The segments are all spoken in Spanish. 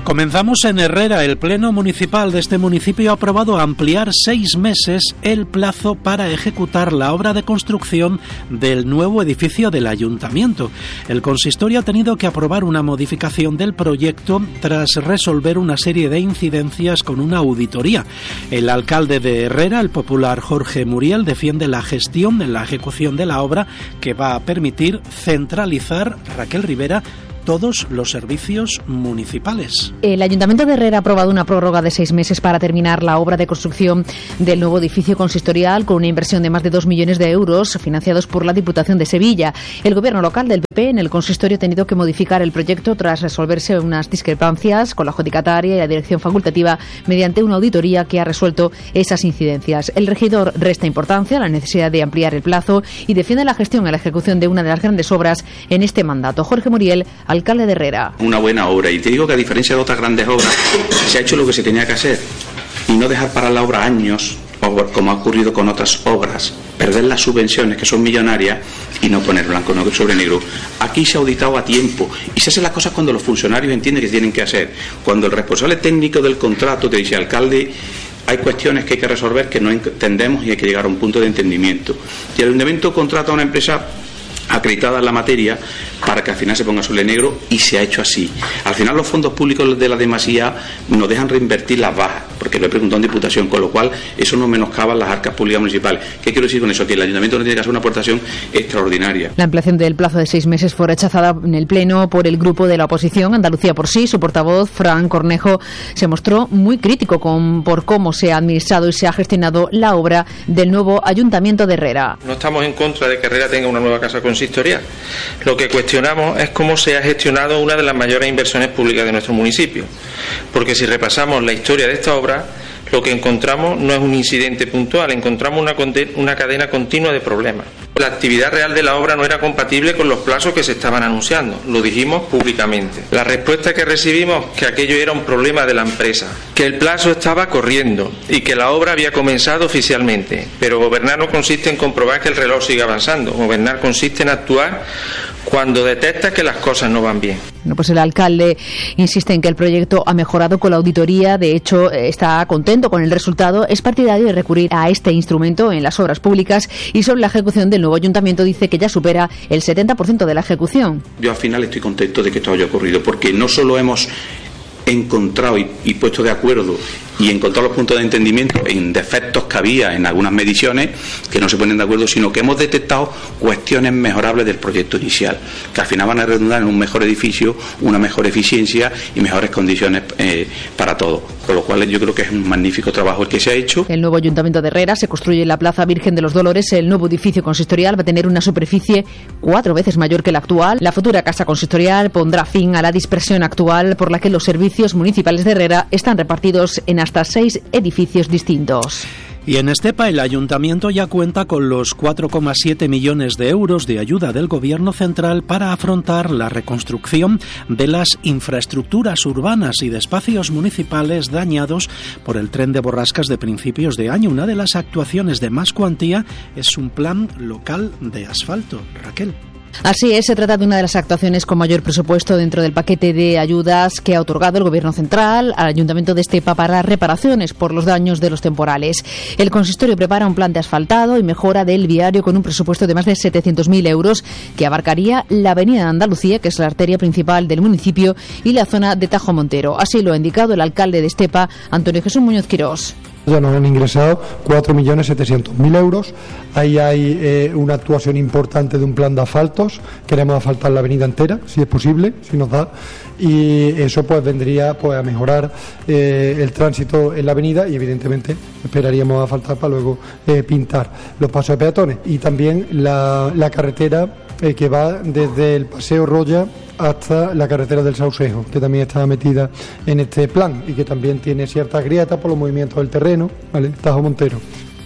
Comenzamos en Herrera. El Pleno Municipal de este municipio ha aprobado ampliar 6 meses el plazo para ejecutar la obra de construcción del nuevo edificio del Ayuntamiento. El consistorio ha tenido que aprobar una modificación del proyecto tras resolver una serie de incidencias con una auditoría. El alcalde de Herrera, el popular Jorge Muriel, defiende la gestión en la ejecución de la obra que va a permitir centralizar, Raquel Rivera, todos los servicios municipales. El Ayuntamiento de Herrera ha aprobado una prórroga de 6 meses para terminar la obra de construcción del nuevo edificio consistorial con una inversión de más de 2 millones de euros financiados por la Diputación de Sevilla. El gobierno local del PP en el consistorio ha tenido que modificar el proyecto tras resolverse unas discrepancias con la adjudicataria y la dirección facultativa mediante una auditoría que ha resuelto esas incidencias. El regidor resta importancia a la necesidad de ampliar el plazo y defiende la gestión y la ejecución de una de las grandes obras en este mandato. Jorge Muriel, alcalde de Herrera. Una buena obra, y te digo que a diferencia de otras grandes obras se ha hecho lo que se tenía que hacer y no dejar parar la obra años, como ha ocurrido con otras obras, perder las subvenciones que son millonarias y no poner blanco sobre negro. Aquí se ha auditado a tiempo y se hacen las cosas cuando los funcionarios entienden que tienen que hacer. Cuando el responsable técnico del contrato te dice: alcalde, hay cuestiones que hay que resolver que no entendemos y hay que llegar a un punto de entendimiento. Y el ayuntamiento contrata a una empresa acreditada en la materia para que al final se ponga sobre negro, y se ha hecho así. Al final los fondos públicos de la Demasía nos dejan reinvertir las bajas, porque lo he preguntado en Diputación, con lo cual eso no menoscaba las arcas públicas municipales. ¿Qué quiero decir con eso? Que el Ayuntamiento no tiene que hacer una aportación extraordinaria. La ampliación del plazo de 6 meses fue rechazada en el Pleno por el grupo de la oposición, Andalucía por Sí. Su portavoz, Fran Cornejo, se mostró muy crítico por cómo se ha administrado y se ha gestionado la obra del nuevo Ayuntamiento de Herrera. No estamos en contra de que Herrera tenga una nueva casa consistorial. Lo que cuestionamos es cómo se ha gestionado una de las mayores inversiones públicas de nuestro municipio, porque si repasamos la historia de esta obra, lo que encontramos no es un incidente puntual, encontramos una cadena continua de problemas. La actividad real de la obra no era compatible con los plazos que se estaban anunciando, lo dijimos públicamente. La respuesta que recibimos, que aquello era un problema de la empresa, que el plazo estaba corriendo y que la obra había comenzado oficialmente. Pero gobernar no consiste en comprobar que el reloj siga avanzando, gobernar consiste en actuar cuando detecta que las cosas no van bien. Bueno, pues el alcalde insiste en que el proyecto ha mejorado con la auditoría, de hecho está contento con el resultado, es partidario de recurrir a este instrumento en las obras públicas, y sobre la ejecución del nuevo ayuntamiento dice que ya supera el 70% de la ejecución. Yo al final estoy contento de que esto haya ocurrido, porque no solo hemos encontrado y puesto de acuerdo y encontrado los puntos de entendimiento en defectos que había en algunas mediciones que no se ponen de acuerdo, sino que hemos detectado cuestiones mejorables del proyecto inicial, que al final van a redundar en un mejor edificio, una mejor eficiencia y mejores condiciones para todos. Con lo cual yo creo que es un magnífico trabajo el que se ha hecho. El nuevo Ayuntamiento de Herrera se construye en la Plaza Virgen de los Dolores. El nuevo edificio consistorial va a tener una superficie 4 veces mayor que la actual. La futura casa consistorial pondrá fin a la dispersión actual por la que los servicios municipales de Herrera están repartidos en hasta 6 edificios distintos. Y en Estepa el Ayuntamiento ya cuenta con los 4,7 millones de euros de ayuda del Gobierno central para afrontar la reconstrucción de las infraestructuras urbanas y de espacios municipales dañados por el tren de borrascas de principios de año. Una de las actuaciones de más cuantía es un plan local de asfalto. Raquel. Así es, se trata de una de las actuaciones con mayor presupuesto dentro del paquete de ayudas que ha otorgado el Gobierno central al Ayuntamiento de Estepa para reparaciones por los daños de los temporales. El consistorio prepara un plan de asfaltado y mejora del viario con un presupuesto de más de 700.000 euros que abarcaría la Avenida de Andalucía, que es la arteria principal del municipio, y la zona de Tajo Montero. Así lo ha indicado el alcalde de Estepa, Antonio Jesús Muñoz Quirós. Ya nos han ingresado 4.700.000 euros. Ahí hay una actuación importante de un plan de asfaltos. Queremos asfaltar la avenida entera, si es posible, si nos da. Y eso pues vendría pues a mejorar el tránsito en la avenida, y evidentemente esperaríamos asfaltar para luego pintar los pasos de peatones. Y también la carretera que va desde el Paseo Roya hasta la carretera del Saucejo, que también está metida en este plan y que también tiene ciertas grietas por los movimientos del terreno, ¿vale? Tajo Montero.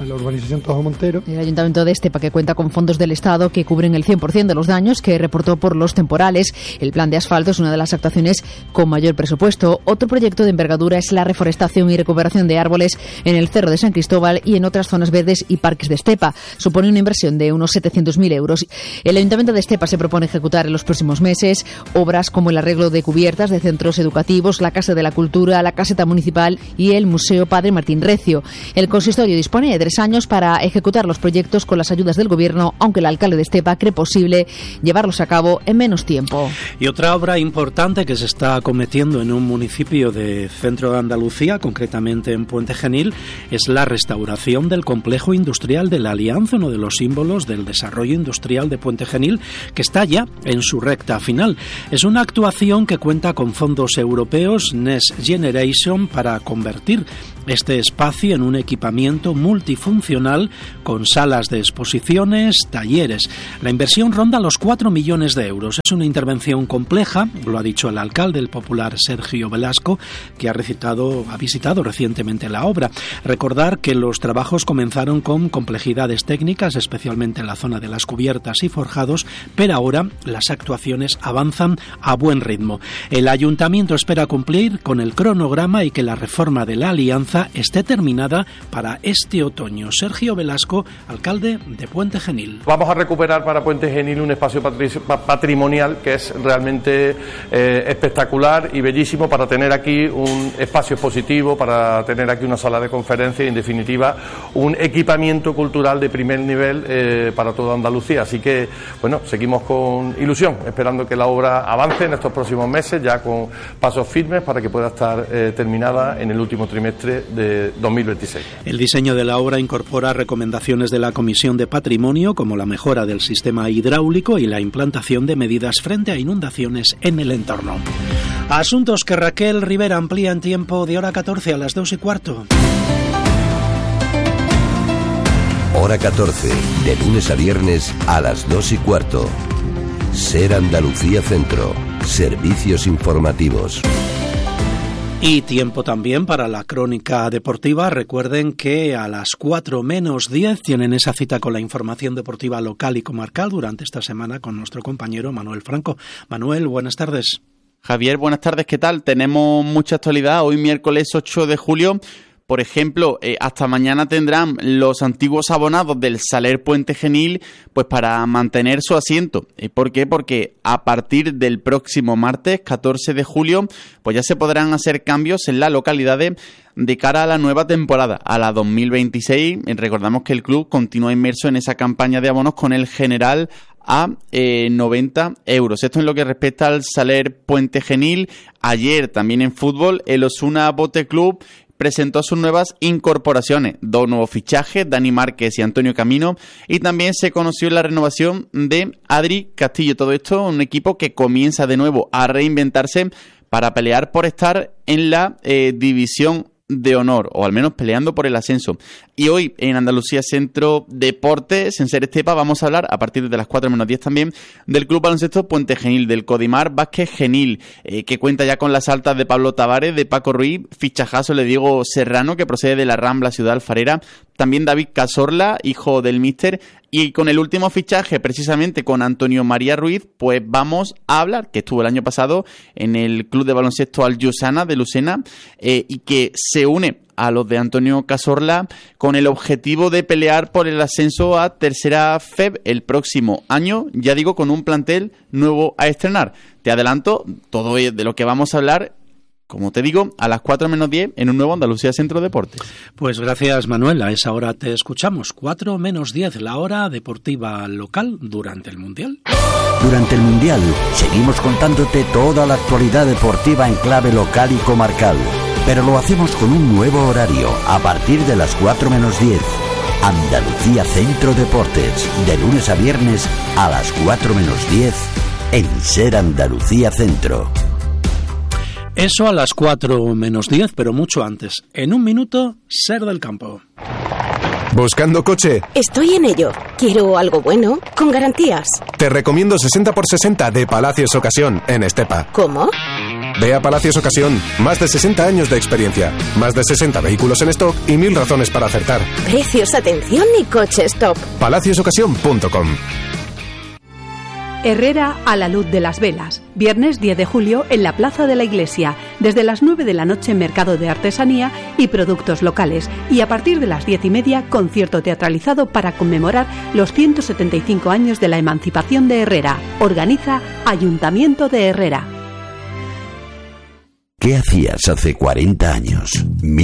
en la urbanización Tojo Montero. El Ayuntamiento de Estepa, que cuenta con fondos del Estado que cubren el 100% de los daños que reportó por los temporales. El plan de asfalto es una de las actuaciones con mayor presupuesto. Otro proyecto de envergadura es la reforestación y recuperación de árboles en el Cerro de San Cristóbal y en otras zonas verdes y parques de Estepa. Supone una inversión de unos 700.000 euros. El Ayuntamiento de Estepa se propone ejecutar en los próximos meses obras como el arreglo de cubiertas de centros educativos, la Casa de la Cultura, la Caseta Municipal y el Museo Padre Martín Recio. El consistorio dispone de 3 años para ejecutar los proyectos con las ayudas del Gobierno, aunque el alcalde de Estepa cree posible llevarlos a cabo en menos tiempo. Y otra obra importante que se está acometiendo en un municipio de centro de Andalucía, concretamente en Puente Genil, es la restauración del complejo industrial de la Alianza, uno de los símbolos del desarrollo industrial de Puente Genil, que está ya en su recta final. Es una actuación que cuenta con fondos europeos Next Generation para convertir este espacio en un equipamiento multifuncional con salas de exposiciones, talleres. La inversión ronda los 4 millones de euros. Es una intervención compleja, lo ha dicho el alcalde, el popular Sergio Velasco, que ha visitado recientemente la obra. Recordar que los trabajos comenzaron con complejidades técnicas, especialmente en la zona de las cubiertas y forjados, pero ahora las actuaciones avanzan a buen ritmo. El ayuntamiento espera cumplir con el cronograma y que la reforma de la Alianza esté terminada para este otoño. Sergio Velasco, alcalde de Puente Genil. Vamos a recuperar para Puente Genil un espacio patrimonial que es realmente espectacular y bellísimo para tener aquí un espacio expositivo, para tener aquí una sala de conferencias y, en definitiva, un equipamiento cultural de primer nivel para toda Andalucía. Así que, bueno, seguimos con ilusión, esperando que la obra avance en estos próximos meses, ya con pasos firmes para que pueda estar terminada en el último trimestre de 2026. El diseño de la obra incorpora recomendaciones de la Comisión de Patrimonio, como la mejora del sistema hidráulico y la implantación de medidas frente a inundaciones en el entorno. Asuntos que Raquel Rivera amplía en tiempo de hora 14 a las 2:15. Hora 14, de lunes a viernes a las 2:15. Ser Andalucía Centro, servicios informativos. Y tiempo también para la crónica deportiva. Recuerden que a las 4:10 tienen esa cita con la información deportiva local y comarcal durante esta semana con nuestro compañero Manuel Franco. Manuel, buenas tardes. Javier, buenas tardes, ¿qué tal? Tenemos mucha actualidad. Hoy miércoles 8 de julio, por ejemplo, hasta mañana tendrán los antiguos abonados del Saler Puente Genil pues para mantener su asiento. ¿Por qué? Porque a partir del próximo martes, 14 de julio, pues ya se podrán hacer cambios en las localidades de cara a la nueva temporada, a la 2026. Recordamos que el club continúa inmerso en esa campaña de abonos con el general a 90 euros. Esto en lo que respecta al Saler Puente Genil. Ayer también en fútbol, el Osuna Bote Club presentó sus nuevas incorporaciones, 2 nuevos fichajes, Dani Márquez y Antonio Camino, y también se conoció la renovación de Adri Castillo. Todo esto un equipo que comienza de nuevo a reinventarse para pelear por estar en la división de honor, o al menos peleando por el ascenso. Y hoy en Andalucía Centro Deportes, en Ser Estepa, vamos a hablar a partir de las 4:10 también del Club Baloncesto Puente Genil, del Codimar Vázquez Genil, que cuenta ya con las altas de Pablo Tavares, de Paco Ruiz, fichajazo de Diego Serrano, que procede de la Rambla Ciudad Alfarera, también David Cazorla, hijo del míster, y con el último fichaje, precisamente con Antonio María Ruiz, pues vamos a hablar, que estuvo el año pasado en el Club de Baloncesto Aljusana de Lucena, y que se une a los de Antonio Cazorla con el objetivo de pelear por el ascenso a Tercera FEB el próximo año, ya digo, con un plantel nuevo a estrenar. Te adelanto todo de lo que vamos a hablar, como te digo, a las 4:10 en un nuevo Andalucía Centro Deportes. Pues gracias, Manuel. A esa hora te escuchamos. 4:10, la hora deportiva local durante el Mundial. Durante el Mundial seguimos contándote toda la actualidad deportiva en clave local y comarcal, pero lo hacemos con un nuevo horario a partir de las 4:10. Andalucía Centro Deportes, de lunes a viernes a las 4:10 en Ser Andalucía Centro. Eso a las 4:10, pero mucho antes. En un minuto, Ser del Campo. ¿Buscando coche? Estoy en ello. Quiero algo bueno, con garantías. Te recomiendo 60x60 de Palacios Ocasión, en Estepa. ¿Cómo? Ve a Palacios Ocasión. Más de 60 años de experiencia. Más de 60 vehículos en stock y 1000 razones para acertar. Precios, atención y coches top. PalaciosOcasión.com. Herrera a la luz de las velas. Viernes 10 de julio en la Plaza de la Iglesia. Desde las 9 de la noche mercado de artesanía y productos locales. Y a partir de las 10:30 concierto teatralizado para conmemorar los 175 años de la emancipación de Herrera. Organiza Ayuntamiento de Herrera. ¿Qué hacías hace 40 años?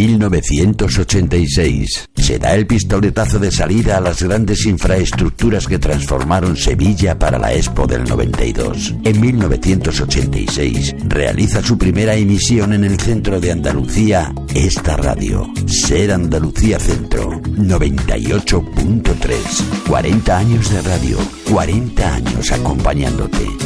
1986. Será el pistoletazo de salida a las grandes infraestructuras que transformaron Sevilla para la Expo del 92. En 1986 realiza su primera emisión en el centro de Andalucía esta radio. Ser Andalucía Centro 98.3. 40 años de radio, 40 años acompañándote.